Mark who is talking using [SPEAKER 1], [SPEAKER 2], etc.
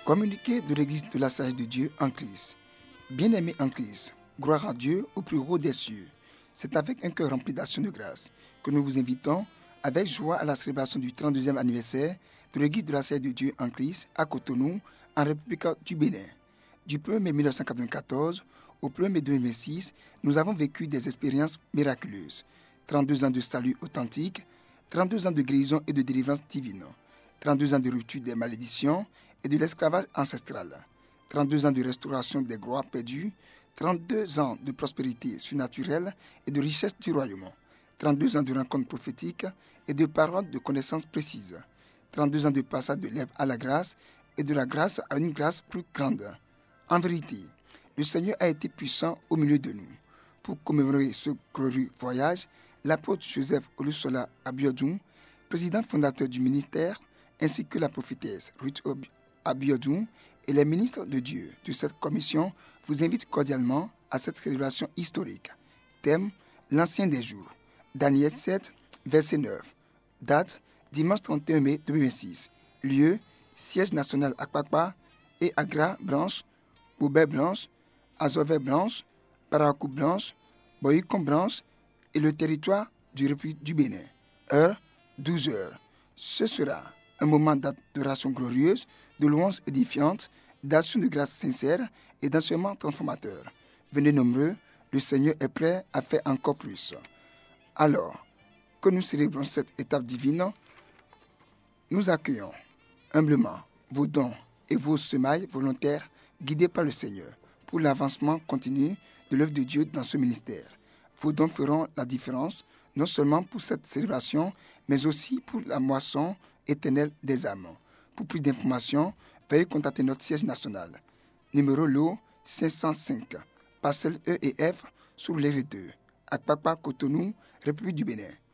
[SPEAKER 1] Communiqué de l'Église de la Sagesse de Dieu en Christ. Bien-aimés en Christ, gloire à Dieu au plus haut des cieux. C'est avec un cœur rempli d'action de grâce que nous vous invitons avec joie à la célébration du 32e anniversaire de l'Église de la Sagesse de Dieu en Christ à Cotonou, en République du Bénin. Du 1er mai 1994 au 1er mai 2026, nous avons vécu des expériences miraculeuses. 32 ans de salut authentique, 32 ans de guérison et de délivrance divine, 32 ans de rupture des malédictions et de l'esclavage ancestral, 32 ans de restauration des gloires perdues, 32 ans de prospérité surnaturelle et de richesse du royaume, 32 ans de rencontres prophétiques et de paroles de connaissances précises, 32 ans de passage de l'œuvre à la grâce et de la grâce à une grâce plus grande. En vérité, le Seigneur a été puissant au milieu de nous. Pour commémorer ce glorieux voyage, l'apôtre Joseph Olusola Abiodun, président fondateur du ministère, ainsi que la prophétesse Ruth Abiodun et les ministres de Dieu de cette commission vous invitent cordialement à cette célébration historique. Thème: l'Ancien des jours. Daniel 7, verset 9. Date: dimanche 31 mai 2026. Lieu: siège national à Kpakpa et Agra Branche, Boubert Blanche, Azové Blanche, Parakou Blanche, Boycon Blanche et le territoire du République du Bénin. Heure: 12 heures. Ce sera un moment d'adoration glorieuse, de louange édifiante, d'action de grâce sincère et d'enseignement transformateur. Venez nombreux, le Seigneur est prêt à faire encore plus. Alors que nous célébrons cette étape divine, nous accueillons humblement vos dons et vos semailles volontaires guidés par le Seigneur pour l'avancement continu de l'œuvre de Dieu dans ce ministère. Vos dons feront la différence non seulement pour cette célébration, mais aussi pour la moisson éternelle des âmes. Pour plus d'informations, veuillez contacter notre siège national. Numéro LO 505, parcelle E et F sur l'R2, à Kpakpa, Cotonou, République du Bénin.